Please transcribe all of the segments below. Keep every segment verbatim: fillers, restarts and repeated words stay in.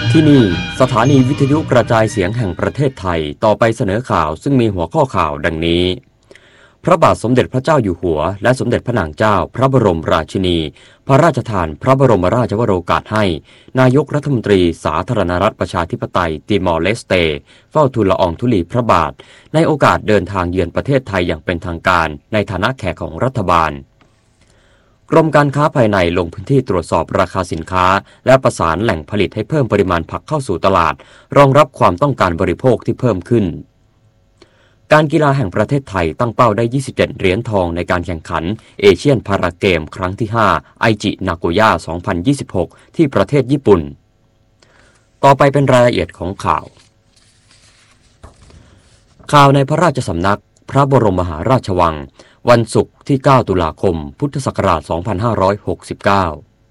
ที่นี่สถานีวิทยุกระจายเสียงแห่งประเทศไทยต่อไปเสนอข่าวซึ่งมีหัวข้อข่าวดังนี้พระบาทสมเด็จพระเจ้าอยู่หัวและสมเด็จพระนางเจ้าพระบรมราชินีพระราชทานพระบรมราชวโรกาสให้นายกรัฐมนตรีสาธารณรัฐประชาธิปไตยติมอร์เลสเตเฝ้าทูลละอองธุลีพระบาทในโอกาสเดินทางเยือนประเทศไทยอย่างเป็นทางการในฐานะแขกของรัฐบาลกรมการค้าภายในลงพื้นที่ตรวจสอบราคาสินค้าและประสานแหล่งผลิตให้เพิ่มปริมาณผักเข้าสู่ตลาดรองรับความต้องการบริโภคที่เพิ่มขึ้นการกีฬาแห่งประเทศไทยตั้งเป้าได้ยี่สิบเจ็ดเหรียญทองในการแข่งขันเอเชียนพาราเกมครั้งที่ห้าไอจินาโกย่าสองพันยี่สิบหกที่ประเทศญี่ปุ่นต่อไปเป็นรายละเอียดของข่าวข่าวในพระราชสำนักพระบรมมหาราชวังวันศุกร์ที่เก้าตุลาคมพุทธศักราชสองพันห้าร้อยหกสิบเก้า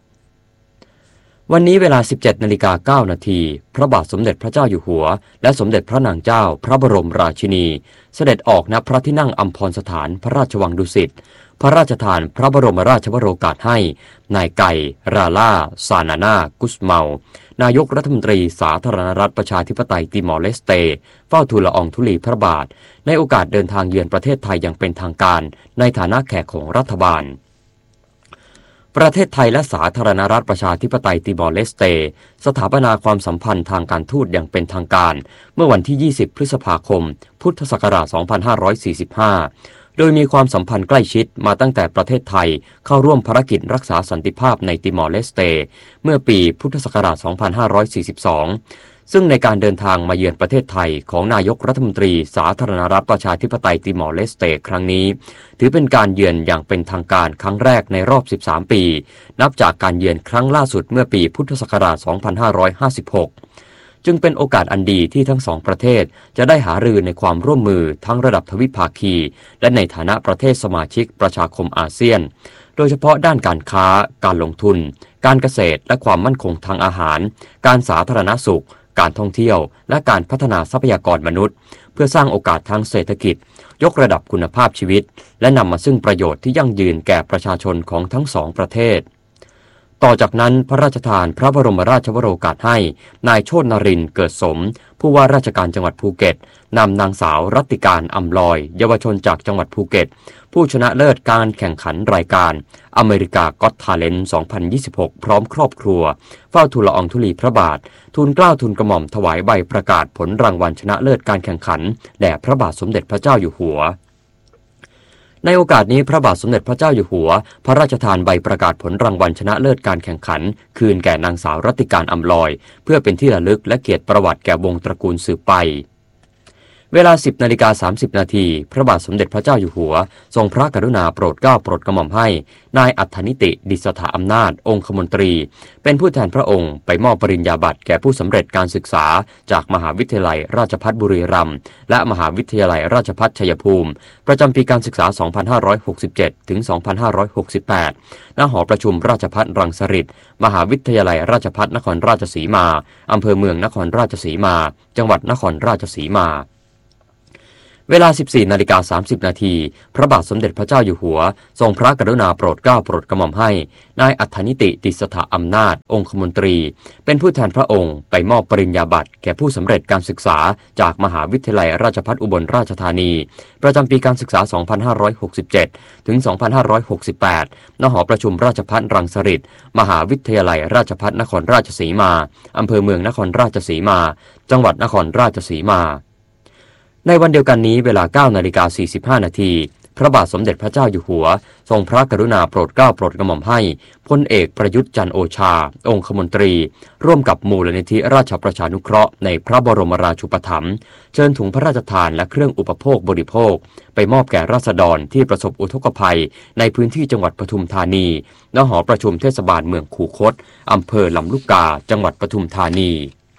วันนี้เวลา สิบเจ็ดนาฬิกาเก้านาทีพระบาทสมเด็จพระเจ้าอยู่หัวและสมเด็จพระนางเจ้าพระบรมราชินีเสด็จออกณพระที่นั่งอัมพรสถานพระราชวังดุสิตพระราชทานพระบรมราชวโรกาสให้นายไก่ราล่าซานานากุสเมานายกรัฐมนตรีสาธารณรัฐประชาธิปไตยติมอร์เลสเตเฝ้าทูลละอองธุลีพระบาทในโอกาสเดินทางเยือนประเทศไทยอย่างเป็นทางการในฐานะแขกของรัฐบาลประเทศไทยและสาธารณรัฐประชาธิปไตยติมอร์เลสเตสถาปนาความสัมพันธ์ทางการทูตอย่างเป็นทางการเมื่อวันที่ยี่สิบพฤษภาคมพุทธศักราชสองพันห้าร้อยสี่สิบห้าโดยมีความสัมพันธ์ใกล้ชิดมาตั้งแต่ประเทศไทยเข้าร่วมภารกิจรักษาสันติภาพในติมอร์เลสเตเมื่อปีพุทธศักราชสองพันห้าร้อยสี่สิบสองซึ่งในการเดินทางมาเยือนประเทศไทยของนายกรัฐมนตรีสาธารณรัฐประชาธิปไตยติมอร์เลสเตครั้งนี้ถือเป็นการเยือนอย่างเป็นทางการครั้งแรกในรอบสิบสามปีนับจากการเยือนครั้งล่าสุดเมื่อปีพุทธศักราชสองพันห้าร้อยห้าสิบหกจึงเป็นโอกาสอันดีที่ทั้งสองประเทศจะได้หารือในความร่วมมือทั้งระดับทวิภาคีและในฐานะประเทศสมาชิกประชาคมอาเซียนโดยเฉพาะด้านการค้าการลงทุนการเกษตรและความมั่นคงทางอาหารการสาธารณสุขการท่องเที่ยวและการพัฒนาทรัพยากรมนุษย์เพื่อสร้างโอกาสทางเศรษฐกิจยกระดับคุณภาพชีวิตและนำมาซึ่งประโยชน์ที่ยั่งยืนแก่ประชาชนของทั้งสองประเทศต่อจากนั้นพระราชทานพระบรมราชวโรกาสให้นายโชตินรินทร์เกิดสมผู้ว่าราชการจังหวัดภูเก็ตนำนางสาวรัตติการอำลอยเยาวชนจากจังหวัดภูเก็ตผู้ชนะเลิศการแข่งขันรายการอเมริกาก็อตทาเลนต์สองพันยี่สิบหกพร้อมครอบครัวเฝ้าทูลละอองธุลีพระบาททูลเกล้าทูลกระหม่อมถวายใบประกาศผลรางวัลชนะเลิศการแข่งขันแด่พระบาทสมเด็จพระเจ้าอยู่หัวในโอกาสนี้พระบาทสมเด็จพระเจ้าอยู่หัวพระราชทานใบประกาศผลรางวัลชนะเลิศการแข่งขันคืนแก่นางสาวรัตติการอำลอยเพื่อเป็นที่ระลึกและเกียรติประวัติแก่วงตระกูลสืบไปเวลา สิบนาฬิกาสามสิบนาทีพระบาทสมเด็จพระเจ้าอยู่หัวทรงพระกรุณาโปรดเกล้าโปรดกระหม่อมให้นายอัฏฐนิติดิษฐาอำนาจองคมนตรีเป็นผู้แทนพระองค์ไปมอบปริญญาบัตรแก่ผู้สำเร็จการศึกษาจากมหาวิทยาลัยราชภัฏบุรีรัมย์และมหาวิทยาลัยราชภัฏชัยภูมิประจำปีการศึกษา สองพันห้าร้อยหกสิบเจ็ด ถึง สองพันห้าร้อยหกสิบแปด ณ หอประชุมราชภัฏรังสฤษฎ์มหาวิทยาลัยราชภัฏนครราชสีมาอำเภอเมืองนครราชสีมาจังหวัดนครราชสีมาเวลา สิบสี่นาฬิกาสามสิบนาทีพระบาทสมเด็จพระเจ้าอยู่หัวทรงพระกรุณาโปรดเกล้าโปรดกระหม่อมให้นายอัฏฐนิติดิษฐาอำนาจองคมนตรีเป็นผู้แทนพระองค์ไปมอบปริญญาบัตรแก่ผู้สำเร็จการศึกษาจากมหาวิทยาลัยราชภัฏอุบลราชธานีประจำปีการศึกษา สองพันห้าร้อยหกสิบเจ็ด ถึง สองพันห้าร้อยหกสิบแปด ณ หอประชุมราชภัฏรังสฤษฎ์มหาวิทยาลัยราชภัฏนครราชสีมาอำเภอเมืองนครราชสีมาจังหวัดนครราชสีมาในวันเดียวกันนี้เวลา เก้านาฬิกาสี่สิบห้านาทีพระบาทสมเด็จพระเจ้าอยู่หัวทรงพระกรุณาโปรดเกล้าโปรดกระหม่อมให้พลเอกประยุทธ์จันทร์โอชาองคมนตรีร่วมกับมูลนิธิราชประชานุเคราะห์ในพระบรมราชูปถัมภ์เชิญถุงพระราชทานและเครื่องอุปโภคบริโภคไปมอบแก่ราษฎรที่ประสบอุทกภัยในพื้นที่จังหวัดปทุมธานีณ หอประชุมเทศบาลเมืองคูคตอำเภอลำลูกกาจังหวัดปทุมธานี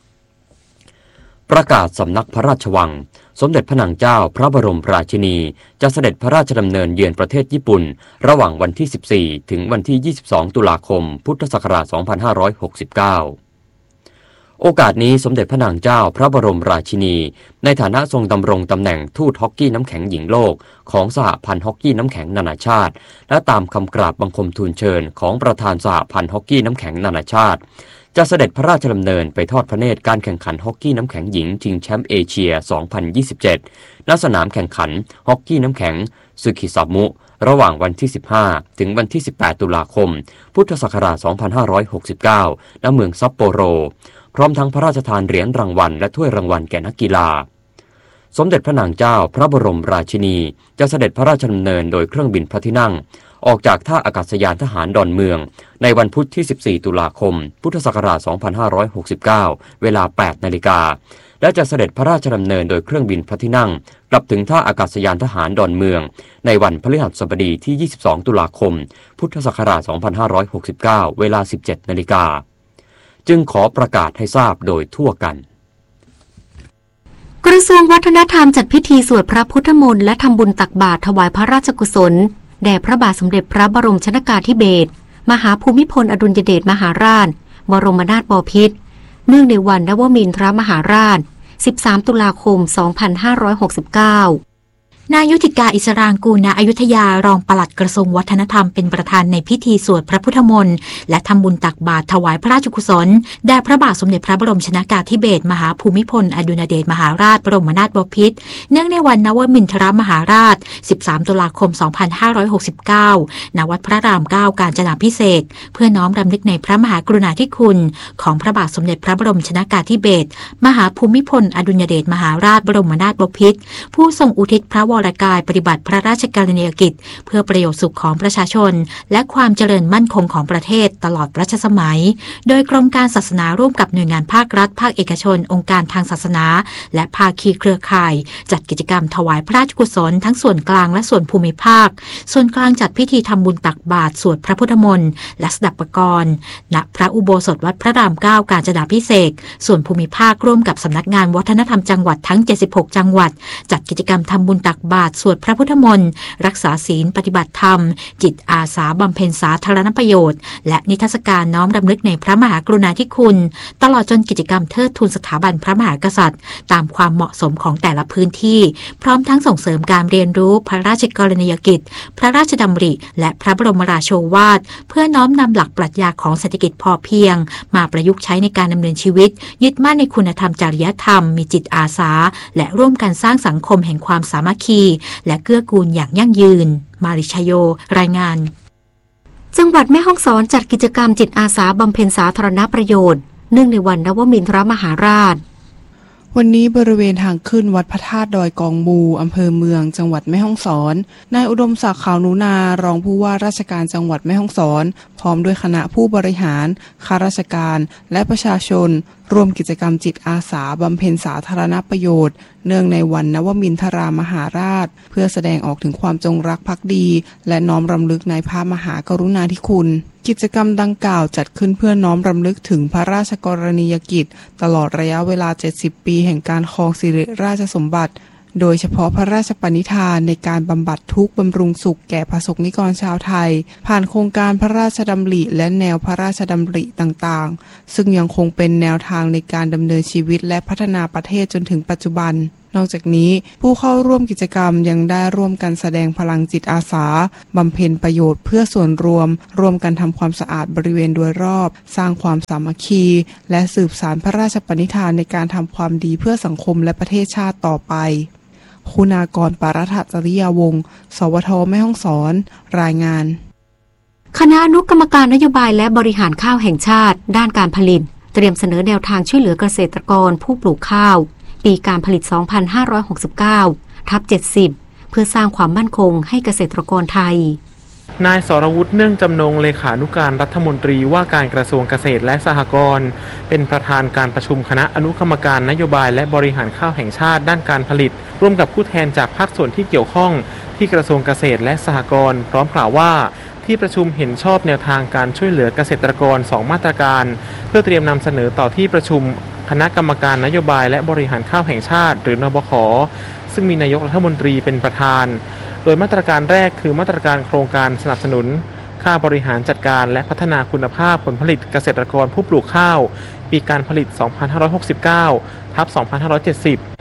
ประกาศสำนักพระราชวังสมเด็จพระนางเจ้าพระบรมราชินีจะเสด็จพระราชดำเนินเยือนประเทศญี่ปุ่นระหว่างวันที่สิบสี่ถึงวันที่ยี่สิบสองตุลาคมพุทธศักราชสองพันห้าร้อยหกสิบเก้า โอกาสนี้สมเด็จพระนางเจ้าพระบรมราชินีในฐานะทรงดำรงตำแหน่งทูตฮอกกี้น้ำแข็งหญิงโลกของสหพันธ์ฮอกกี้น้ำแข็งนานาชาติและตามคำกราบบังคมทูลเชิญของประธานสหพันธ์ฮอกกี้น้ำแข็งนานาชาติจะเสด็จพระราชดำเนินไปทอดพระเนตรการแข่งขันฮอกกี้น้ำแข็งหญิงชิงแชมป์เอเชีย สองพันยี่สิบเจ็ด ณ สนามแข่งขันฮอกกี้น้ำแข็งซึคิซามุ ระหว่างวันที่ สิบห้า ถึงวันที่ สิบแปด ตุลาคม พุทธศักราช สองพันห้าร้อยหกสิบเก้า ณ เมืองซัปโปโร พร้อมทั้งพระราชทานเหรียญรางวัลและถ้วยรางวัลแก่นักกีฬาสมเด็จพระนางเจ้าพระบรมราชินีจะเสด็จพระราชดำเนินโดยเครื่องบินพระที่นั่งออกจากท่าอากาศยานทหารดอนเมืองในวันพุธที่ สิบสี่ ตุลาคม พุทธศักราช สองพันห้าร้อยหกสิบเก้า เวลา แปด นาฬิกาและจะเสด็จพระราชดำเนินโดยเครื่องบินพระที่นั่งกลับถึงท่าอากาศยานทหารดอนเมืองในวันพฤหัสบดีที่ ยี่สิบสอง ตุลาคม พุทธศักราช สองพันห้าร้อยหกสิบเก้า เวลา สิบเจ็ด นาฬิกาจึงขอประกาศให้ทราบโดยทั่วกันกระทรวงวัฒนธรรมจัดพิธีสวดพระพุทธมนต์และทำบุญตักบาตรถวายพระราชกุศลแด่พระบาทสมเด็จพระบรมชนกาธิเบศรมหาภูมิพลอดุลยเดชมหาราชบรมนาถบพิตรเนื่องในวันนวมินทรมหาราช สิบสาม ตุลาคม สองพันห้าร้อยหกสิบเก้านายยุทธิกาอิสรางกูลณอยุธยารองปลัดกระทรวงวัฒนธรรมเป็นประธานในพิธีสวดพระพุทธมนต์และทำบุญตักบาตรถวายพระราชกุศลแด่พระบาทสมเด็จพระบรมชนกาธิเบศรมหาภูมิพลอดุลยเดชมหาราชบรมนาถบพิตรเนื่องในวันนวมินทรมหาราช สิบสาม ตุลาคม สองพันห้าร้อยหกสิบเก้า ณ วัดพระรามเก้ากาญจนาภิเษกเพื่อน้อมรำลึกในพระมหากรุณาธิคุณของพระบาทสมเด็จพระบรมชนกาธิเบศรมหาภูมิพลอดุลยเดชมหาราชบรมนาถบพิตรผู้ทรงอุทิศพระวรกายปฏิบัติพระราชกรณียกิจเพื่อประโยชน์สุขของประชาชนและความเจริญมั่นคงของประเทศตลอดรัชสมัยโดยกรมการศาสนาร่วมกับหน่วยงานภาครัฐภาคเอกชนองค์การทางศาสนาและภาคีเครือข่ายจัดกิจกรรมถวายพระราชกุศลทั้งส่วนกลางและส่วนภูมิภาคส่วนกลางจัดพิธีทำบุญตักบาตรสวดพระพุทธมนต์และสดับปกรณ์ณพระอุโบสถวัดพระรามเก้ากาญจนาภิเษกส่วนภูมิภาคร่วมกับสำนักงานวัฒนธรรมจังหวัดทั้งเจ็ดสิบหกจังหวัดจัดกิจกรรมทำบุญตักบาตรสวดพระพุทธมนต์รักษาศีลปฏิบัติธรรมจิตอาสาบำเพ็ญสาธารณประโยชน์และนิทรรศการน้อมรำลึกในพระมหากรุณาธิคุณตลอดจนกิจกรรมเทิดทูนสถาบันพระมหากษัตริย์ตามความเหมาะสมของแต่ละพื้นที่พร้อมทั้งส่งเสริมการเรียนรู้พระราชกรณียกิจพระราชดำริและพระบรมราโชวาทเพื่อน้อมนำหลักปรัชญาของเศรษฐกิจพอเพียงมาประยุกต์ใช้ในการดำเนินชีวิตยึดมั่นในคุณธรรมจริยธรรมมีจิตอาสาและร่วมกันสร้างสังคมแห่งความสามัคคีและเกื้อกูลอย่างยั่งยืนมาริชโยรายงานจังหวัดแม่ฮ่องสอนจัดกิจกรรมจิตอาสาบำเพ็ญสาธารณประโยชน์เนื่องในวันนวมินทรมหาราชวันนี้บริเวณทางขึ้นวัดพระธาตุดอยกองมูอำเภอเมืองจังหวัดแม่ฮ่องสอนนายอุดมศักดิ์ขาวนุนารองผู้ว่าราชการจังหวัดแม่ฮ่องสอนพร้อมด้วยคณะผู้บริหารข้าราชการและประชาชนร่วมกิจกรรมจิตอาสาบำเพ็ญสาธารณประโยชน์เนื่องในวันนวมินทรามหาราชเพื่อแสดงออกถึงความจงรักภักดีและน้อมรำลึกในพระมหากรุณาธิคุณกิจกรรมดังกล่าวจัดขึ้นเพื่อน้อมรำลึกถึงพระราชกรณียกิจตลอดระยะเวลาเจ็ดสิบปีแห่งการครองสิริราชสมบัติโดยเฉพาะพระราชปณิธานในการบำบัดทุกข์บำรุงสุขแก่ประสบนิกรชาวไทยผ่านโครงการพระราชดำริและแนวพระราชดำริต่างๆซึ่งยังคงเป็นแนวทางในการดำเนินชีวิตและพัฒนาประเทศจนถึงปัจจุบันนอกจากนี้ผู้เข้าร่วมกิจกรรมยังได้ร่วมกันแสดงพลังจิตอาสาบำเพ็ญประโยชน์เพื่อส่วนรวมร่วมกันทำความสะอาดบริเวณโดยรอบสร้างความสามัคคีและสืบสานพระราชปณิธานในการทำความดีเพื่อสังคมและประเทศชาติต่อไปคุณากร ปารัฐจริยาวงศ์สวทแม่ฮ่องสอนรายงานคณะอนุกรรมการนโยบายและบริหารข้าวแห่งชาติด้านการผลิตเตรียมเสนอแนวทางช่วยเหลือเกษตรกรผู้ปลูกข้าวปีการผลิต สองพันห้าร้อยหกสิบเก้า ทับ เจ็ดสิบ เพื่อสร้างความมั่นคงให้เกษตรกรไทยนายสรวุฒิเนื่องจำนงเลขานุการรัฐมนตรีว่าการกระทรวงเกษตรและสหกรณ์เป็นประธานการประชุมคณะอนุกรรมการนโยบายและบริหารข้าวแห่งชาติด้านการผลิตร่วมกับผู้แทนจากภาคส่วนที่เกี่ยวข้องที่กระทรวงเกษตรและสหกรณ์พร้อมกล่าวว่าที่ประชุมเห็นชอบแนวทางการช่วยเหลือเกษตรกรสองมาตรการเพื่อเตรียมนำเสนอต่อที่ประชุมคณะกรรมการนโยบายและบริหารข้าวแห่งชาติหรือนบข.ซึ่งมีนายกรัฐมนตรีเป็นประธานโดยมาตรการแรกคือมาตรการโครงการสนับสนุนค่าบริหารจัดการและพัฒนาคุณภาพผลผลิตเกษตรกรผู้ปลูกข้าวปีการผลิต สองพันห้าร้อยหกสิบเก้า ทับ สองพันห้าร้อยเจ็ดสิบ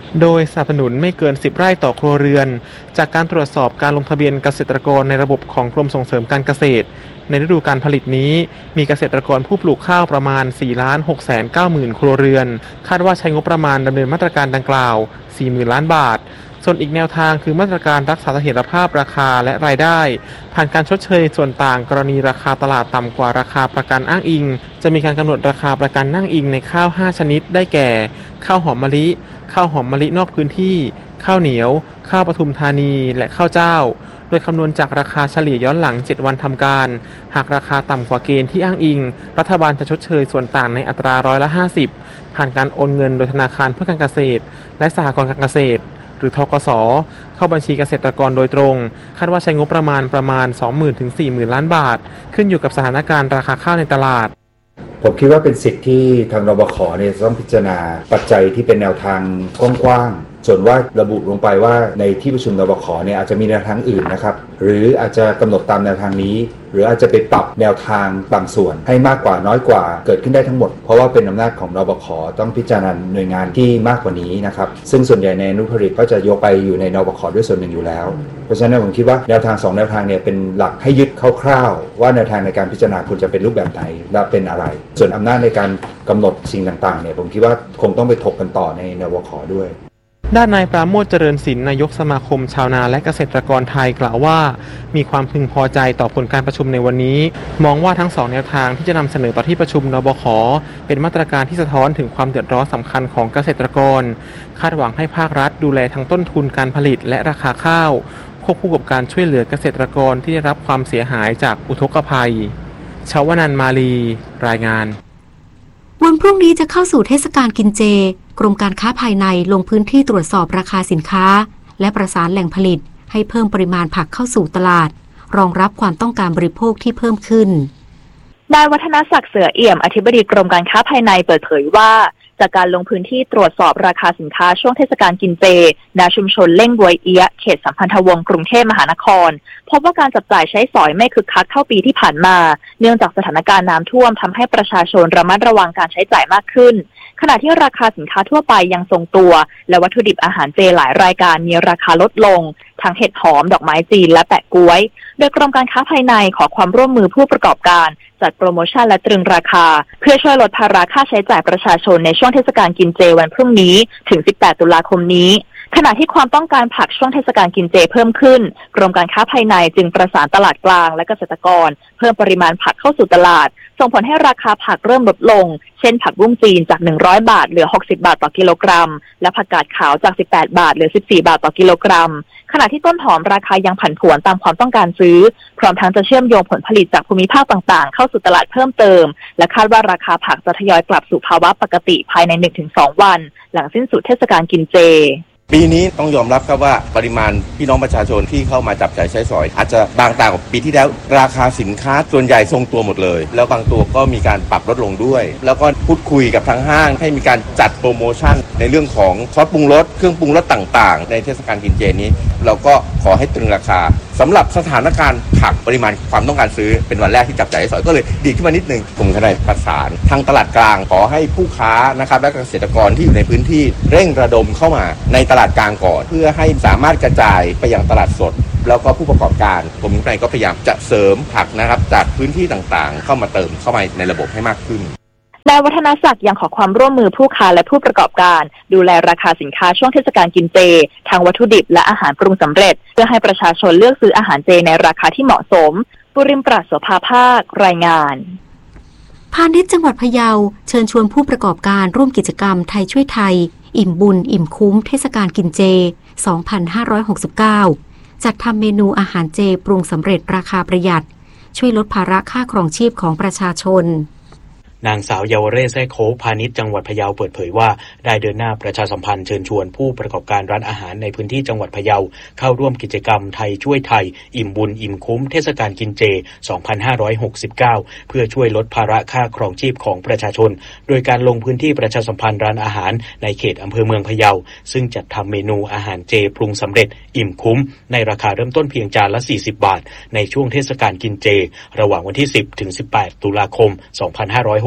โดยสนับสนุนไม่เกินสิบไร่ต่อครัวเรือนจากการตรวจสอบการลงทะเบียนเกษตรกรในระบบของกรมส่งเสริมการเกษตรในฤดูการผลิตนี้มีเกษตรกรผู้ปลูกข้าวประมาณ สี่ล้านหกแสนเก้าหมื่น ครัวเรือนคาดว่าใช้งบประมาณดำเนินมาตรการดังกล่าว สี่หมื่น ล้านบาทส่วนอีกแนวทางคือมาตรการรักษาเสถียรภาพราคาและรายได้ผ่านการชดเชยส่วนต่างกรณีราคาตลาดต่ำกว่าราคาประกันอ้างอิงจะมีการกำหนดราคาประกันอ้างอิงในข้าวห้าชนิดได้แก่ข้าวหอมมะลิข้าวหอมมะลินอกพื้นที่ข้าวเหนียวข้าวปทุมธานีและข้าวเจ้าโดยคำนวณจากราคาเฉลี่ยย้อนหลังเจ็ดวันทำการหากราคาต่ำกว่าเกณฑ์ที่อ้างอิงรัฐบาลจะชดเชยส่วนต่างในอัตราร้อยละห้าสิบผ่านการโอนเงินโดยธนาคารเพื่อการเกษตรและสหกรณ์การเกษตรหรือธกส.เข้าบัญชีเกษตรกรโดยตรงคาดว่าใช้งบประมาณประมาณ สองหมื่น ถึง สี่หมื่น ล้านบาทขึ้นอยู่กับสถานการณ์ราคาข้าวในตลาดผมคิดว่าเป็นสิทธิ์ที่ทางนบข.เนี่ยต้องพิจารณาปัจจัยที่เป็นแนวทางกว้างๆส่วนว่าระบุลงไปว่าในที่ประชุมนบข.เนี่ยอาจจะมีแนวทางอื่นนะครับหรืออาจจะกำหนดตามแนวทางนี้หรืออาจจะไปปรับแนวทางบางส่วนให้มากกว่าน้อยกว่าเกิดขึ้นได้ทั้งหมดเพราะว่าเป็นอำนาจของนบข.ต้องพิจารณาหน่วยงานที่มากกว่านี้นะครับซึ่งส่วนใหญ่ในอนุผลิตก็จะยกไปอยู่ในนบข.ด้วยส่วนหนึ่งอยู่แล้วเพราะฉะนั้นผมคิดว่าแนวทางสองแนวทางเนี่ยเป็นหลักให้ยึดคร่าวๆว่าแนวทางในการพิจารณาควรจะเป็นรูปแบบไหนและเป็นอะไรส่วนอำนาจในการกำหนดสิ่งต่างๆเนี่ยผมคิดว่าคงต้องไปถกกันต่อในนบข.ด้วยด้านนายปราโมชเจริญศิลป์นายกสมาคมชาวนาและเกษตรกรไทยกล่าวว่ามีความพึงพอใจต่อผลการประชุมในวันนี้มองว่าทั้งสองแนวทางที่จะนำเสนอต่อที่ประชุมนบข.เป็นมาตรการที่สะท้อนถึงความเดือดร้อนสำคัญของเกษตรกรคาดหวังให้ภาครัฐดูแลทั้งต้นทุนการผลิตและราคาข้าวควบคู่กับการช่วยเหลือเกษตรกรที่ได้รับความเสียหายจากอุทกภัยชวนันท์มาลีรายงานวันพรุ่งนี้จะเข้าสู่เทศกาลกินเจกรมการค้าภายในลงพื้นที่ตรวจสอบราคาสินค้าและประสานแหล่งผลิตให้เพิ่มปริมาณผักเข้าสู่ตลาดรองรับความต้องการบริโภคที่เพิ่มขึ้นนายวัฒนศักดิ์เสือเอี่ยมอธิบดีกรมการค้าภายในเปิดเผยว่าจากการลงพื้นที่ตรวจสอบราคาสินค้าช่วงเทศกาลกินเจณชุมชนเล่งบวยเอียะเขตสัมพันธวงศ์กรุงเทพมหานครพบว่าการจับจ่ายใช้สอยไม่คึกคักเท่าปีที่ผ่านมาเนื่องจากสถานการณ์น้ำท่วมทำให้ประชาชนระมัดระวังการใช้จ่ายมากขึ้นขณะที่ราคาสินค้าทั่วไปยังทรงตัวและวัตถุดิบอาหารเจหลายรายการมีราคาลดลงทั้งเห็ดหอมดอกไม้จีนและแปะก๊วยโดยกรมการค้าภายในขอความร่วมมือผู้ประกอบการจัดโปรโมชั่นและตรึงราคาเพื่อช่วยลดภาระค่าใช้จ่ายประชาชนในช่วงเทศกาลกินเจวันพรุ่งนี้ถึงสิบแปดตุลาคมนี้ขณะที่ความต้องการผักช่วงเทศกาลกินเจเพิ่มขึ้นกรมการค้าภายในจึงประสานตลาดกลางและเกษตรกรเพิ่มปริมาณผักเข้าสู่ตลาดส่งผลให้ราคาผักเริ่มลดลงเช่นผักบุ้งจีนจากหนึ่งร้อยบาทเหลือหกสิบบาทต่อกิโลกรัมและผักกาดขาวจากสิบแปดบาทเหลือสิบสี่บาทต่อกิโลกรัมขณะที่ต้นหอมราคายังผันผวนตามความต้องการซื้อพร้อมทั้งจะเชื่อมโยงผลผลิตจากภูมิภาคต่างๆเข้าสู่ตลาดเพิ่มเติมและคาดว่าราคาผักจะทยอยกลับสู่ภาวะปกติภายใน หนึ่งถึงสอง วันหลังสิ้นสุดเทศกาลกินเจปีนี้ต้องยอมรับครับว่าปริมาณพี่น้องประชาชนที่เข้ามาจับจ่ายใช้สอยอาจจะบางต่างกับปีที่แล้วราคาสินค้าส่วนใหญ่ทรงตัวหมดเลยแล้วบางตัวก็มีการปรับลดลงด้วยแล้วก็พูดคุยกับทางห้างให้มีการจัดโปรโมชั่นในเรื่องของซอสปรุงรสเครื่องปรุงรสต่างๆในเทศกาลกินเจนี้เราก็ขอให้ตรึงราคาสำหรับสถานการณ์ผักปริมาณความต้องการซื้อเป็นวันแรกที่จับจ่ายใช้สอยก็เลยดีขึ้นมานิดนึงผมก็ได้ประสานทางตลาดกลางขอให้ผู้ค้านะครับและเกษตรกรที่อยู่ในพื้นที่เร่งระดมเข้ามาในตลาดกลางก่อนเพื่อให้สามารถกระจายไปยังตลาดสดแล้วก็ผู้ประกอบการผมในก็พยายามจะเสริมผักนะครับจากพื้นที่ต่างๆเข้ามาเติมเข้ามาในระบบให้มากขึ้นนายวัฒนศักดิ์ยังขอความร่วมมือผู้ค้าและผู้ประกอบการดูแลราคาสินค้าช่วงเทศกาลกินเจทางวัตถุดิบและอาหารปรุงสำเร็จเพื่อให้ประชาชนเลือกซื้ออาหารเจในราคาที่เหมาะสมปุริมปราศโสภาภาครายงานพาณิชย์จังหวัดพะเยาเชิญชวนผู้ประกอบการร่วมกิจกรรมไทยช่วยไทยอิ่มบุญอิ่มคุ้มเทศกาลกินเจสองพันห้าร้อยหกสิบเก้าจัดทำเมนูอาหารเจปรุงสำเร็จราคาประหยัดช่วยลดภาระค่าครองชีพของประชาชนนางสาวเยาวเรศแซ่โคกพาณิชย์จังหวัดพะเยาเปิดเผยว่าได้เดินหน้าประชาสัมพันธ์เชิญชวนผู้ประกอบการร้านอาหารในพื้นที่จังหวัดพะเยาเข้าร่วมกิจกรรมไทยช่วยไทยอิ่มบุญอิ่มคุ้มเทศกาลกินเจสองพันห้าร้อยหกสิบเก้าเพื่อช่วยลดภาระค่าครองชีพของประชาชนโดยการลงพื้นที่ประชาสัมพันธ์ร้านอาหารในเขตอำเภอเมืองพะเยาซึ่งจัดทำเมนูอาหารเจปรุงสำเร็จอิ่มคุ้มในราคาเริ่มต้นเพียงจานละสี่สิบบาทในช่วงเทศกาลกินเจระหว่างวันที่สิบถึงสิบแปดตุลาคมสองพันห้าร้อยห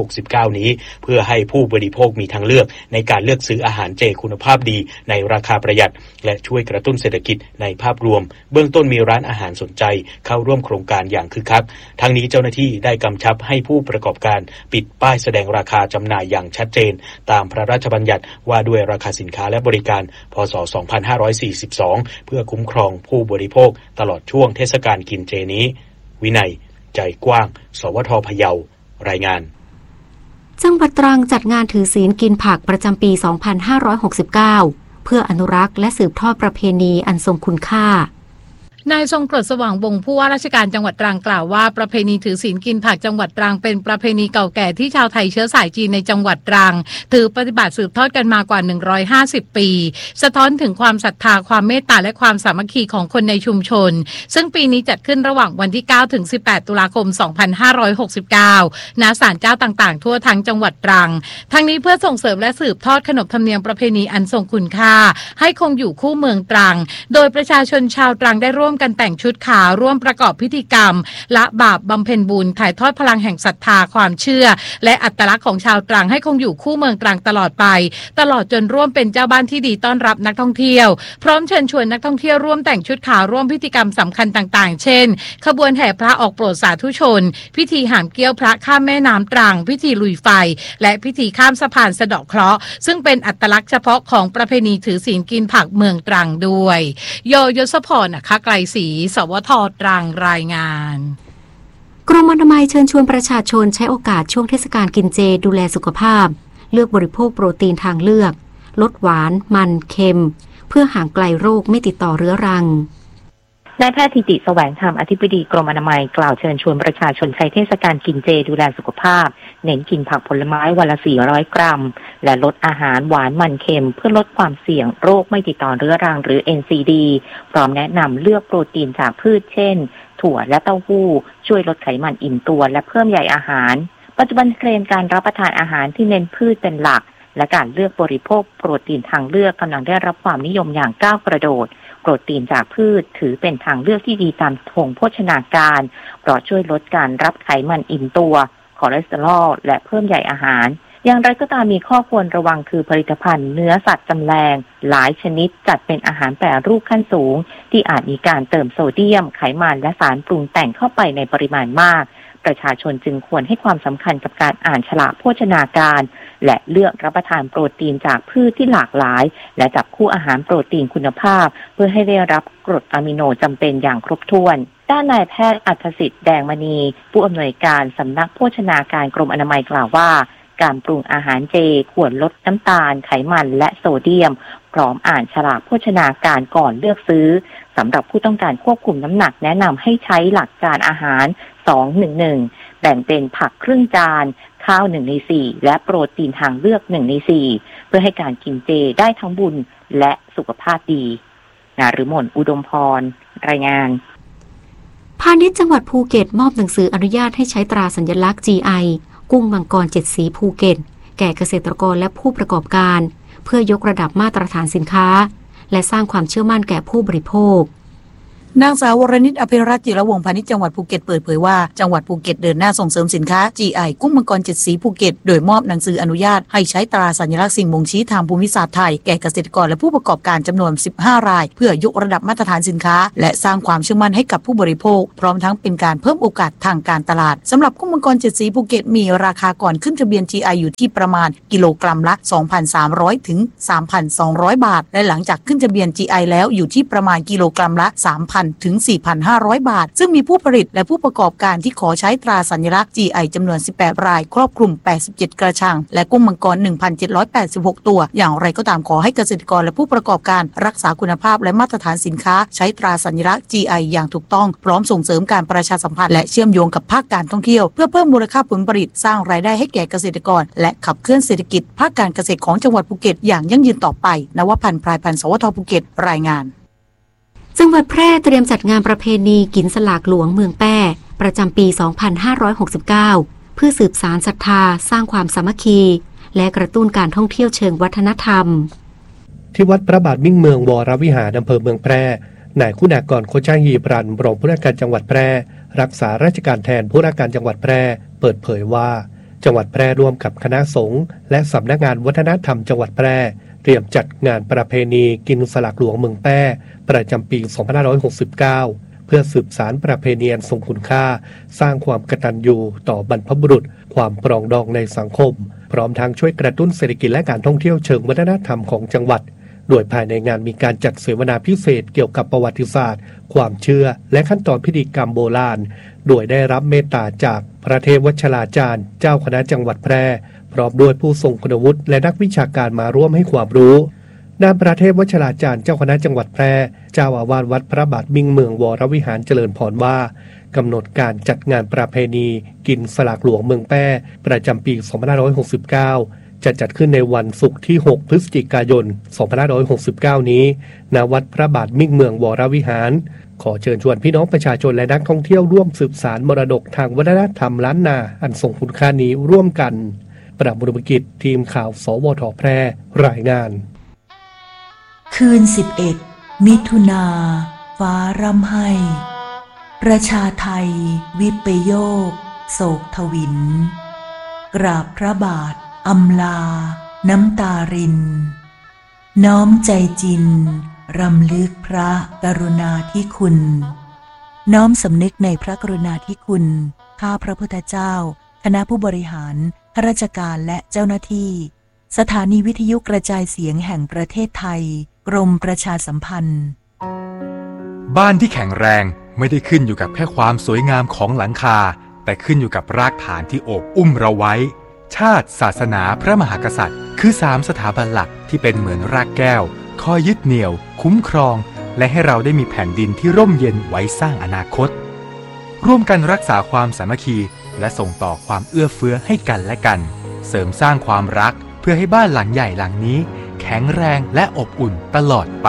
กสิบเก้านี้เพื่อให้ผู้บริโภคมีทางเลือกในการเลือกซื้ออาหารเจคุณภาพดีในราคาประหยัดและช่วยกระตุ้นเศรษฐกิจในภาพรวมเบื้องต้นมีร้านอาหารสนใจเข้าร่วมโครงการอย่างคึกคักทั้งนี้เจ้าหน้าที่ได้กำชับให้ผู้ประกอบการปิดป้ายแสดงราคาจำหน่ายอย่างชัดเจนตามพระราชบัญญัติว่าด้วยราคาสินค้าและบริการพ.ศ. สองพันห้าร้อยสี่สิบสองเพื่อคุ้มครองผู้บริโภคตลอดช่วงเทศกาลกินเจนี้วินัยใจกว้างสวทพะเยารายงานจังหวัดตรังจัดงานถือศีลกินผักประจำปี สองพันห้าร้อยหกสิบเก้า เพื่ออนุรักษ์และสืบทอดประเพณีอันทรงคุณค่านายทรงกรดสว่างวงศ์ผู้ว่าราชการจังหวัดตรังกล่าวว่าประเพณีถือศีลกินผักจังหวัดตรังเป็นประเพณีเก่าแก่ที่ชาวไทยเชื้อสายจีนในจังหวัดตรังถือปฏิบัติสืบทอดกันมากว่าหนึ่งร้อยห้าสิบปีสะท้อนถึงความศรัทธาความเมตตาและความสามัคคีของคนในชุมชนซึ่งปีนี้จัดขึ้นระหว่างวันที่เก้าถึงสิบแปดตุลาคมสองพันห้าร้อยหกสิบเก้าณศาลเจ้าต่างๆทั่วทั้งจังหวัดตรังทั้งนี้เพื่อส่งเสริมและสืบทอดขนบธรรมเนียมประเพณีอันทรงคุณค่าให้คงอยู่คู่เมืองตรังโดยประชาชนชาวตรังได้ร่วมกันแต่งชุดขาวร่วมประกอบพิธีกรรมละบาปบำเพ็ญบุญถ่ายทอดพลังแห่งศรัทธาความเชื่อและอัตลักษณ์ของชาวตรังให้คงอยู่คู่เมืองตรังตลอดไปตลอดจนร่วมเป็นเจ้าบ้านที่ดีต้อนรับนักท่องเที่ยวพร้อมเชิญชวนนักท่องเที่ยวร่วมแต่งชุดขาวร่วมพิธีกรรมสำคัญต่างๆเช่นขบวนแห่พระออกโปรดสาธุชนพิธีหามเกี้ยวพระข้ามแม่น้ำตรังพิธีลุยไฟและพิธีข้ามสะพานสะเดาะเคราะห์ซึ่งเป็นอัตลักษณ์เฉพาะของประเพณีถือศีลกินผักเมืองตรังด้วยโยยศพรนะคะไกลศรีสวทตรังรายงานกรมอนามัยเชิญชวนประชาชนใช้โอกาสช่วงเทศกาลกินเจดูแลสุขภาพเลือกบริโภคโปรตีนทางเลือกลดหวานมันเค็มเพื่อห่างไกลโรคไม่ติดต่อเรื้อรังนายแพทย์ธิติแสวงธรรมอธิบดีกรมอนามัยกล่าวเชิญชวนประชาชนใช้เทศกาลกินเจดูแลสุขภาพเน้นกินผักผลไม้วันละสี่ร้อยกรัมและลดอาหารหวานมันเค็มเพื่อลดความเสี่ยงโรคไม่ติดต่อเรื้อรังหรือ เอ็น ซี ดี พร้อมแนะนำเลือกโปรตีนจากพืชเช่นถั่วและเต้าหู้ช่วยลดไขมันอิ่มตัวและเพิ่มใยอาหารปัจจุบันเทรนด์การรับประทานอาหารที่เน้นพืชเป็นหลักและการเลือกบริโภคโปรตีนทางเลือกกำลังได้รับความนิยมอย่างก้าวกระโดดโปรตีนจากพืชถือเป็นทางเลือกที่ดีตามธงโภชนาการเพราะช่วยลดการรับไขมันอิ่มตัวคอเลสเตอรอลและเพิ่มใยอาหารอย่างไรก็ตามมีข้อควรระวังคือผลิตภัณฑ์เนื้อสัตว์จำแรงหลายชนิดจัดเป็นอาหารแปรรูปขั้นสูงที่อาจมีการเติมโซเดียมไขมันและสารปรุงแต่งเข้าไปในปริมาณมากประชาชนจึงควรให้ความสำคัญกับการอ่านฉลากโภชนาการและเลือกรับประทานโปรตีนจากพืชที่หลากหลายและจับคู่อาหารโปรตีนคุณภาพเพื่อให้ได้รับกรดอะมิโนจำเป็นอย่างครบถ้วนด้านนายแพทย์อัธสิทธิ์แดงมณีผู้อำนวยการสำนักโภชนาการกรมอนามัยกล่าวว่าการปรุงอาหารเจควรลดน้ำตาลไขมันและโซเดียมพร้อมอ่านฉลากโภชนาการก่อนเลือกซื้อสำหรับผู้ต้องการควบคุมน้ำหนักแนะนำให้ใช้หลักการอาหาร สอง หนึ่ง หนึ่ง แบ่งเป็นผักครึ่งจานข้าวหนึ่งในสี่และโปรตีนทางเลือกหนึ่งในสี่เพื่อให้การกินเจได้ทั้งบุญและสุขภาพดีนฤมลอุดมพรรายงานพาณิชย์จังหวัดภูเก็ตมอบหนังสืออนุญาตให้ใช้ตราสัญลักษณ์ จี ไอ กุ้งมังกรเจ็ดสีภูเก็ตแก่เกษตรกรและผู้ประกอบการเพื่อยกระดับมาตรฐานสินค้าและสร้างความเชื่อมั่นแก่ผู้บริโภคนางสาววรณิตอภิรัตน์จิรวงศ์พาณิชย์จังหวัดภูเก็ตเปิดเผยว่าจังหวัดภูเก็ตเดินหน้าส่งเสริมสินค้า จี ไอ กุ้งมังกรเจ็ดสีภูเก็ตโดยมอบหนังสืออนุญาตให้ใช้ตราสัญลักษณ์สิ่งบ่งชี้ทางภูมิศาสตร์ไทยแก่เกษตรกรและผู้ประกอบการจำนวนสิบห้ารายเพื่อยกระดับมาตรฐานสินค้าและสร้างความเชื่อมั่นให้กับผู้บริโภคพร้อมทั้งเป็นการเพิ่มโอกาสทางการตลาดสำหรับกุ้งมังกรเจ็ดสีภูเก็ตมีราคาก่อนขึ้นทะเบียน จี ไอ อยู่ที่ประมาณกิโลกรัมละ สองพันสามร้อย ถึง สามพันสองร้อย บาทและหลังจากขึ้นทะเบียน จี ไอ แล้วอยู่ที่ประมาณกิโลกรัมละ สามพัน ถึง สี่พันห้าร้อย บาทซึ่งมีผู้ผลิตและผู้ประกอบการที่ขอใช้ตราสัญลักษณ์ จี ไอ จำนวนสิบแปดรายครอบคลุมแปดสิบเจ็ดกระชังและกุ้งมังกร หนึ่งพันเจ็ดร้อยแปดสิบหก ตัวอย่างไรก็ตามขอให้เกษตรกรและผู้ประกอบการรักษาคุณภาพและมาตรฐานสินค้าใช้ตราสัญลักษณ์ จี ไอ อย่างถูกต้องพร้อมส่งเสริมการประชาสัมพันธ์และเชื่อมโยงกับภาคการท่องเที่ยวเพื่อเพิ่มมูลค่าผลผลิตสร้างรายได้ให้แก่เกษตรกรและขับเคลื่อนเศรษฐกิจภาคการเกษตรของจังหวัดภูเก็ตอย่างยั่งยืนต่อไปนวพันธ์พรายพันธ์สวทภูเก็ตรายงานจังหวัดแพร่เตรียมจัดงานประเพณีกินสลากหลวงเมืองแป้ประจำปี สองพันห้าร้อยหกสิบเก้า เพื่อสืบสานศรัทธาสร้างความสามัคคีและกระตุ้นการท่องเที่ยวเชิงวัฒนธรรมที่วัดพระบาทมิ่งเมืองวรวิหารอำเภอเมืองแพร่นายคุณากรโคช่างยีบรันรองผู้ว่าการจังหวัดแพร่รักษาราชการแทนผู้ว่าการจังหวัดแพร่เปิดเผยว่าจังหวัดแพร่ร่วมกับคณะสงฆ์และสำนักงานวัฒนธรรมจังหวัดแพร่เตรียมจัดงานประเพณีกินสลากหลวงเมืองแพร่ประจำปี สองพันห้าร้อยหกสิบเก้า เพื่อสืบสานประเพณีอันทรงคุณค่าสร้างความกตัญญูต่อบรรพบุรุษความปรองดองในสังคมพร้อมทั้งช่วยกระตุ้นเศรษฐกิจและการท่องเที่ยวเชิงวัฒนธรรมของจังหวัดโดยภายในงานมีการจัดเสวนาพิเศษเกี่ยวกับประวัติศาสตร์ความเชื่อและขั้นตอนพิธีกรรมโบราณโดยได้รับเมตตาจากพระเทพวัชราจารย์เจ้าคณะจังหวัดแพร่พร้อมด้วยผู้ทรงคุณวุฒิและนักวิชาการมาร่วมให้ความรู้นายพระเทพวัชราจารย์เจ้าคณะจังหวัดแพร่เจ้าอาวาสวัดพระบาทมิ่งเมืองวรวิหารเจริญพรว่ากำหนดการจัดงานประเพณีกินสลากหลวงเมืองแพร่ประจำปี สองพันห้าร้อยหกสิบเก้าจะจัดขึ้นในวันศุกร์ที่ หก พฤศจิกายน สองพันห้าร้อยหกสิบเก้า นี้ณ วัดพระบาทมิ่งเมืองวรวิหารขอเชิญชวนพี่น้องประชาชนและนักท่องเที่ยวร่วมสืบสานมรดกทางวัฒนธรรมล้านนาอันทรงคุณค่านี้ร่วมกันประบุรกิจทีมข่าวสวท.แพร่รายงานคืนสิบเอ็ดมิถุนาฟ้าร่ำไห้ประชาไทยวิปโยคโศกทวินกราบพระบาทอำลาน้ำตารินน้อมใจจินรำลึกพระกรุณาธิคุณน้อมสำนึกในพระกรุณาธิคุณข้าพระพุทธเจ้าคณะผู้บริหารข้าราชการและเจ้าหน้าที่สถานีวิทยุกระจายเสียงแห่งประเทศไทยกรมประชาสัมพันธ์บ้านที่แข็งแรงไม่ได้ขึ้นอยู่กับแค่ความสวยงามของหลังคาแต่ขึ้นอยู่กับรากฐานที่โอบอุ้มเราไว้ชาติศาสนาพระมหากษัตริย์คือสามสถาบันหลักที่เป็นเหมือนรากแก้วคอยยึดเหนี่ยวคุ้มครองและให้เราได้มีแผ่นดินที่ร่มเย็นไว้สร้างอนาคตร่วมกันรักษาความสามัคคีและส่งต่อความเอื้อเฟื้อให้กันและกันเสริมสร้างความรักเพื่อให้บ้านหลังใหญ่หลังนี้แข็งแรงและอบอุ่นตลอดไป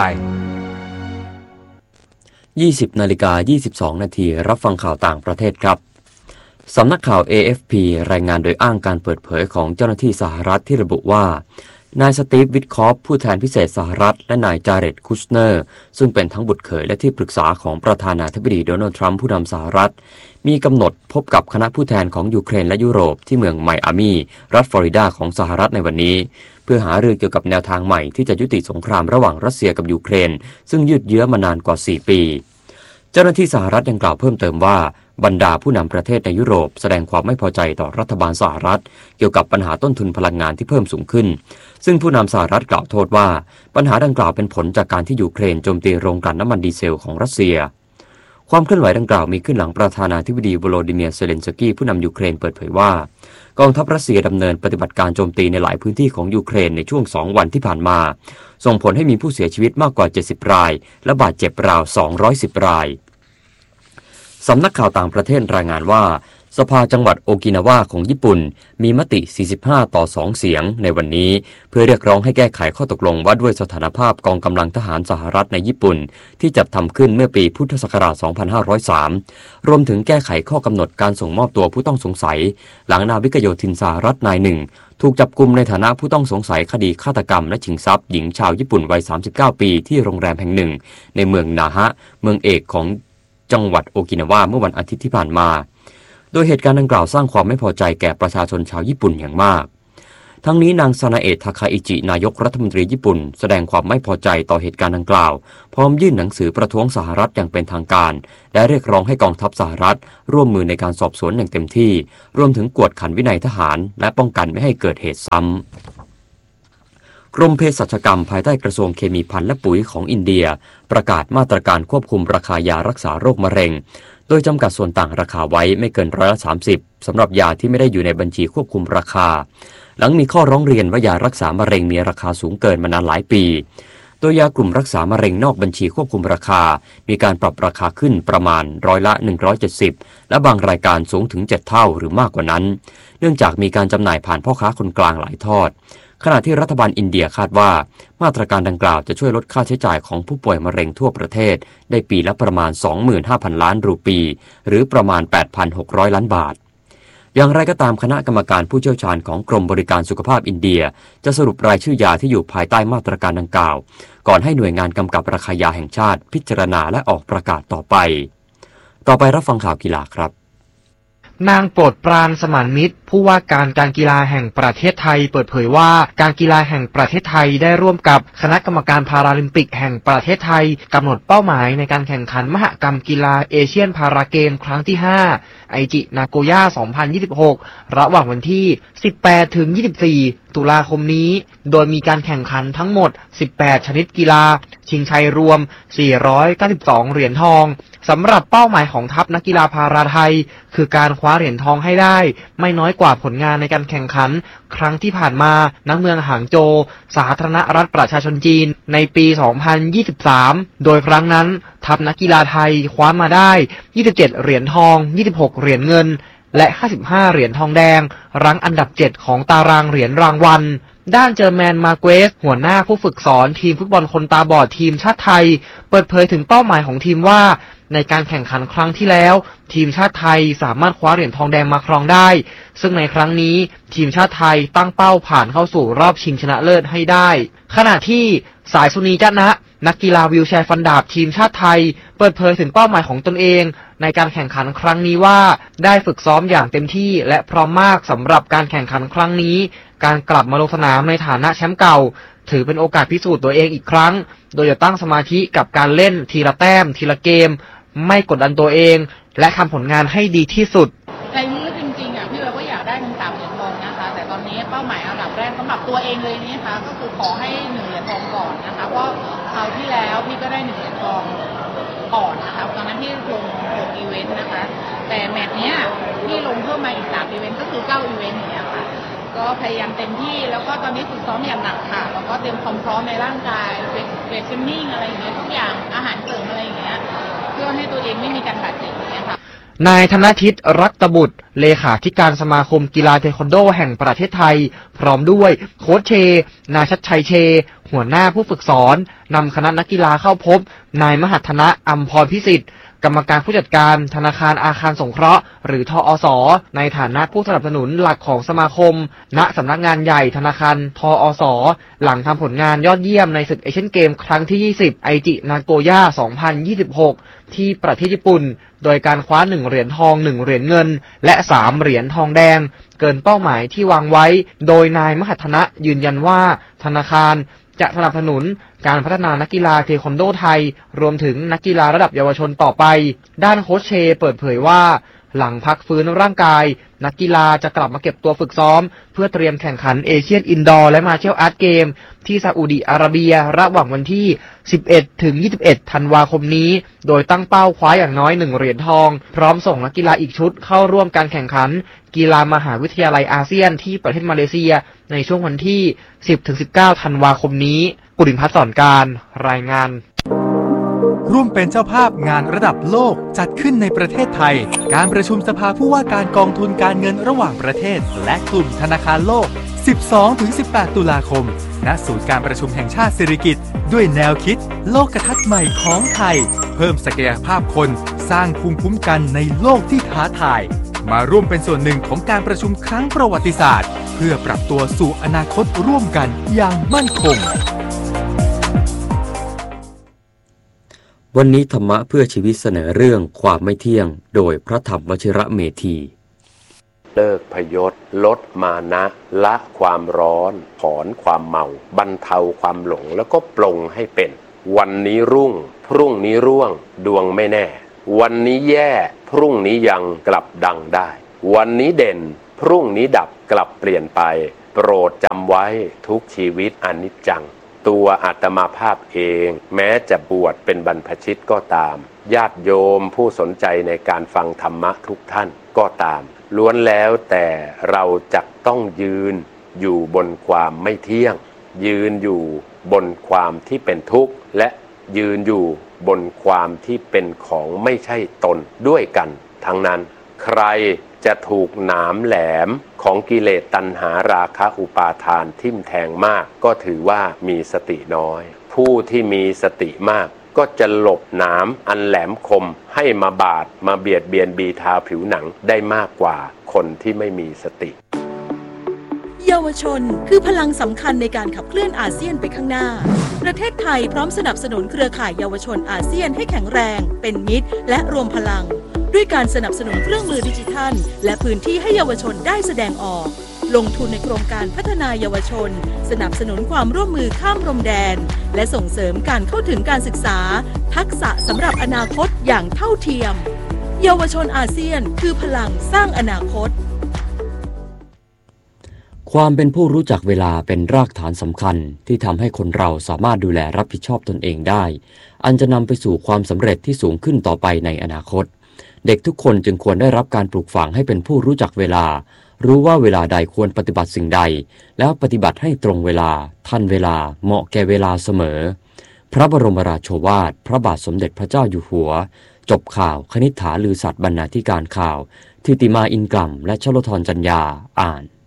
ยี่สิบนาฬิกายี่สิบสองนาทีรับฟังข่าวต่างประเทศครับสำนักข่าว เอ เอฟ พี รายงานโดยอ้างการเปิดเผยของเจ้าหน้าที่สหรัฐที่ระบุว่านายสตีฟ วิทคอฟผู้แทนพิเศษสหรัฐและนายจาเร็ด คุชเนอร์ซึ่งเป็นทั้งบุตรเขยและที่ปรึกษาของประธานาธิบดีโดนัลด์ทรัมป์ผู้นำสหรัฐมีกำหนดพบกับคณะผู้แทนของยูเครนและยุโรปที่เมืองไมอามีรัฐฟลอริดาของสหรัฐในวันนี้เพื่อหารือเกี่ยวกับแนวทางใหม่ที่จะยุติสงครามระหว่างรัสเซียกับยูเครนซึ่งยืดเยื้อมานานกว่าสี่ปีเจ้าหน้าที่สหรัฐยังกล่าวเพิ่มเติมว่าบรรดาผู้นำประเทศในยุโรปแสดงความไม่พอใจต่อรัฐบาลสหรัฐเกี่ยวกับปัญหาต้นทุนพลังงานที่เพิ่มสูงขึ้นซึ่งผู้นำสหรัฐกล่าวโทษว่าปัญหาดังกล่าวเป็นผลจากการที่ยูเครนโจมตีโรงกลั่นน้ำมันดีเซลของรัสเซียความเคลื่อนไหวดังกล่าวมีขึ้นหลังประธานาธิบดีโวโลดิเมียร์ เซเลนสกี้ผู้นำยูเครนเปิดเผยว่ากองทัพรัสเซียดำเนินปฏิบัติการโจมตีในหลายพื้นที่ของยูเครนในช่วงสองวันที่ผ่านมาส่งผลให้มีผู้เสียชีวิตมากกว่าเจ็ดสิบรายและบาดเจ็บราวสองร้อยสิบรายสำนักข่าวต่างประเทศรายงานว่าสภาจังหวัดโอกินาวาของญี่ปุ่นมีมติสี่สิบห้าต่อสองเสียงในวันนี้เพื่อเรียกร้องให้แก้ไขข้อตกลงว่าด้วยสถานภาพกองกำลังทหารสหรัฐในญี่ปุ่นที่จัดทำขึ้นเมื่อปีพุทธศักราช สองพันห้าร้อยสาม รวมถึงแก้ไขข้อกำหนดการส่งมอบตัวผู้ต้องสงสัยหลังนาวิกโยธินสหรัฐนายหนึ่งถูกจับกุมในฐานะผู้ต้องสงสัยคดีฆาตกรรมและชิงทรัพย์หญิงชาวญี่ปุ่นวัยสามสิบเก้าปีที่โรงแรมแห่งหนึ่งในเมืองนาฮะเมืองเอกของจังหวัดโอกินาวาเมื่อวันอาทิตย์ที่ผ่านมาโดยเหตุการณ์ดังกล่าวสร้างความไม่พอใจแก่ประชาชนชาวญี่ปุ่นอย่างมากทั้งนี้นางซานาเอะ ทาคาอิจินายกรัฐมนตรีญี่ปุ่นแสดงความไม่พอใจต่อเหตุการณ์ดังกล่าวพร้อมยื่นหนังสือประท้วงสหรัฐอย่างเป็นทางการและเรียกร้องให้กองทัพสหรัฐร่วมมือในการสอบสวนอย่างเต็มที่รวมถึงกวดขันวินัยทหารและป้องกันไม่ให้เกิดเหตุซ้ำกรมเภสัชกรรมภายใต้กระทรวงเคมีภัณฑ์และปุ๋ยของอินเดียประกาศมาตรการควบคุมราคายารักษาโรคมะเร็งโดยจำกัดส่วนต่างราคาไว้ไม่เกินร้อยละสามสิบสำหรับยาที่ไม่ได้อยู่ในบัญชีควบคุมราคาหลังมีข้อร้องเรียนว่ายารักษามะเร็งมีราคาสูงเกินมานานหลายปีโดยยากลุ่มรักษามะเร็งนอกบัญชีควบคุมราคามีการปรับราคาขึ้นประมาณร้อยละหนึ่งร้อยเจ็ดสิบและบางรายการสูงถึงเจ็ดเท่าหรือมากกว่านั้นเนื่องจากมีการจำหน่ายผ่านพ่อค้าคนกลางหลายทอดขณะที่รัฐบาลอินเดียคาดว่ามาตรการดังกล่าวจะช่วยลดค่าใช้จ่ายของผู้ป่วยมะเร็งทั่วประเทศได้ปีละประมาณ สองหมื่นห้าพัน ล้านรูปีหรือประมาณ แปดพันหกร้อย ล้านบาทอย่างไรก็ตามคณะกรรมการผู้เชี่ยวชาญของกรมบริการสุขภาพอินเดียจะสรุปรายชื่อยาที่อยู่ภายใต้มาตรการดังกล่าวก่อนให้หน่วยงานกำกับราคายาแห่งชาติพิจารณาและออกประกาศต่อไปต่อไปรับฟังข่าวกีฬาครับนางโปรดปรานสมานมิตรผู้ว่าการการกีฬาแห่งประเทศไทยเปิดเผยว่าการกีฬาแห่งประเทศไทยได้ร่วมกับคณะกรรมการพาราลิมปิกแห่งประเทศไทยกำหนดเป้าหมายในการแข่งขันมหกรรมกีฬาเอเชียนพาราเกมครั้งที่ห้าไอจินาโกย่าสองพันยี่สิบหกระหว่างวันที่สิบแปดถึงยี่สิบสี่ตุลาคมนี้โดยมีการแข่งขันทั้งหมดสิบแปดชนิดกีฬาชิงชัยรวมสี่ร้อยเก้าสิบสองเหรียญทองสำหรับเป้าหมายของทัพนักกีฬาพาราไทยคือการคว้าเหรียญทองให้ได้ไม่น้อยกว่าผลงานในการแข่งขันครั้งที่ผ่านมาณเมืองหางโจวสาธารณรัฐประชาชนจีนในปีสองพันยี่สิบสามโดยครั้งนั้นทัพนักกีฬาไทยคว้ามาได้ยี่สิบเจ็ดเหรียญทองยี่สิบหกเหรียญเงินและห้าสิบห้าเหรียญทองแดงรั้งอันดับเจ็ดของตารางเหรียญรางวัลด้านเจอร์แมนมาเกวสหัวหน้าผู้ฝึกสอนทีมฟุตบอลคนตาบอดทีมชาติไทยเปิดเผยถึงเป้าหมายของทีมว่าในการแข่งขันครั้งที่แล้วทีมชาติไทยสามารถคว้าเหรียญทองแดงมาครองได้ซึ่งในครั้งนี้ทีมชาติไทยตั้งเป้าผ่านเข้าสู่รอบชิงชนะเลิศให้ได้ขณะที่สายสุนีจ้านะนักกีฬาวีลแชร์ฟันดาบทีมชาติไทยเปิดเผยถึงเป้าหมายของตนเองในการแข่งขันครั้งนี้ว่าได้ฝึกซ้อมอย่างเต็มที่และพร้อมมากสำหรับการแข่งขันครั้งนี้การกลับมาลงสนามในฐานะแชมป์เก่าถือเป็นโอกาสพิสูจน์ตัวเองอีกครั้งโดยจะตั้งสมาธิกับการเล่นทีละแต้มทีละเกมไม่กดดันตัวเองและทำผลงานให้ดีที่สุดในนี้จริงๆอ่ะพี่เราก็อยากได้ทั้งสามเหรียญทองนะคะแต่ตอนนี้เป้าหมายอันดับแรกสำหรับตัวเองเลยนี่นะคะก็คือขอให้หนึ่งเหรียญทองก่อนนะคะเพราะคราวที่แล้วพี่ก็ได้หนึ่งเหรียญทองก่อนนะคะตอนนั้นพี่ลงหกอีเวนต์นะคะแต่แมตช์เนี้ยพี่ลงเพิ่มมาอีกสามอีเวนต์ก็คือเก้าอีเวนต์อย่างเงี้ยค่ะก็พยายามเต็มที่แล้วก็ตอนนี้ฝึกซ้อมอย่างหนักค่ะแล้วก็เตรียมความพร้อมในร่างกายเวทเวทเทรนนิ่งอะไรอย่างเงี้ยทุกอย่างอาหารเสริมอะไรอย่างเงี้ยเพื่อให้ตัวเองไม่มีการบาดเจ็บอย่างเงี้ยค่ะนายธนทิตรัตบุตรเลขาธิการสมาคมกีฬาเทควันโดแห่งประเทศไทยพร้อมด้วยโค้ชเชนาชัดชัยเชหัวหน้าผู้ฝึกสอนนำคณะนักกีฬาเข้าพบนายมหัฒนะอัมพรพิสิทธิ์กรรมการผู้จัดการธนาคารอาคารสงเคราะห์หรือทอสในฐานะผู้สนับสนุนหลักของสมาคมณสำนักงานใหญ่ธนาคารทอสหลังทำผลงานยอดเยี่ยมในศึกเอเชียนเกมครั้งที่ยี่สิบไอจินาโกย่าสองพันยี่สิบหกที่ประเทศญี่ปุ่นโดยการคว้าหนึ่งเหรียญทองหนึ่งเหรียญเงินและสามเหรียญทองแดงเกินเป้าหมายที่วางไว้โดยนายมหัฒนะยืนยันว่าธนาคารจะสนับสนุนการพัฒนานักกีฬาเทควันโดไทยรวมถึงนักกีฬาระดับเยาวชนต่อไปด้านโค้ชเชเปิดเผยว่าหลังพักฟื้นร่างกายนักกีฬาจะกลับมาเก็บตัวฝึกซ้อมเพื่อเตรียมแข่งขันเอเชียนอินดอร์และมาร์เชียลอาร์ตเกมที่ซาอุดิอาระเบียระหว่างวันที่สิบเอ็ดถึงยี่สิบเอ็ดธันวาคมนี้โดยตั้งเป้าคว้าอย่างน้อยหนึ่งเหรียญทองพร้อมส่งนักกีฬาอีกชุดเข้าร่วมการแข่งขันกีฬามหาวิทยาลัยอาเซียนที่ประเทศมาเลเซียในช่วงวันที่สิบถึงสิบเก้าธันวาคมนี้ปุรินทร์พัฒน์สอนการรายงานร่วมเป็นเจ้าภาพงานระดับโลกจัดขึ้นในประเทศไทยการประชุมสภาผู้ว่าการกองทุนการเงินระหว่างประเทศและกลุ่มธนาคารโลก สิบสองถึงสิบแปด ตุลาคมณศูนย์การประชุมแห่งชาติสิริกิติ์ด้วยแนวคิดโลกทัศน์ใหม่ของไทยเพิ่มศักยภาพคนสร้างภูมิคุ้มกันในโลกที่ท้าทายมาร่วมเป็นส่วนหนึ่งของการประชุมครั้งประวัติศาสตร์เพื่อปรับตัวสู่อนาคตร่วมกันอย่างมั่นคงวันนี้ธรรมะเพื่อชีวิตเสนอเรื่องความไม่เที่ยงโดยพระธรรมวชิระเมธีเลิกพยศลดมานะละความร้อนถอนความเมาบรรเทาความหลงแล้วก็ปลงให้เป็นวันนี้รุ่งพรุ่งนี้ร่วงดวงไม่แน่วันนี้แย่พรุ่งนี้ยังกลับดังได้วันนี้เด่นพรุ่งนี้ดับกลับเปลี่ยนไปโปรดจำไว้ทุกชีวิตอนิจจังตัวอาตมาภาพเองแม้จะบวชเป็นบรรพชิตก็ตามญาติโยมผู้สนใจในการฟังธรรมะทุกท่านก็ตามล้วนแล้วแต่เราจะต้องยืนอยู่บนความไม่เที่ยงยืนอยู่บนความที่เป็นทุกข์และยืนอยู่บนความที่เป็นของไม่ใช่ตนด้วยกันทั้งนั้นใครจะถูกหนามแหลมของกิเลสตัณหาราคะอุปาทานทิ่มแทงมากก็ถือว่ามีสติน้อยผู้ที่มีสติมากก็จะหลบหนามอันแหลมคมให้มาบาดมาเบียดเบียนบีทาผิวหนังได้มากกว่าคนที่ไม่มีสติเยาวชนคือพลังสำคัญในการขับเคลื่อนอาเซียนไปข้างหน้าประเทศไทยพร้อมสนับสนุนเครือข่ายเยาวชนอาเซียนให้แข็งแรงเป็นมิตรและรวมพลังด้วยการสนับสนุนเครื่องมือดิจิทัลและพื้นที่ให้เยาวชนได้แสดงออกลงทุนในโครงการพัฒนาเยาวชนสนับสนุนความร่วมมือข้ามพรมแดนและส่งเสริมการเข้าถึงการศึกษาทักษะสำหรับอนาคตอย่างเท่าเทียมเยาวชนอาเซียนคือพลังสร้างอนาคตความเป็นผู้รู้จักเวลาเป็นรากฐานสำคัญที่ทำให้คนเราสามารถดูแลรับผิดชอบตนเองได้อันจะนำไปสู่ความสำเร็จที่สูงขึ้นต่อไปในอนาคตเด็กทุกคนจึงควรได้รับการปลูกฝังให้เป็นผู้รู้จักเวลารู้ว่าเวลาใดควรปฏิบัติสิ่งใดแล้วปฏิบัติให้ตรงเวลาทันเวลาเหมาะแก่เวลาเสมอพระบรมราโชวาทพระบาทสมเด็จพระเจ้าอยู่หัวจบข่าวคณิษฐาลือสัตย์บรรณาธิการข่าวทิติมาอินกล่ำและชลธรจัญญาอ่าน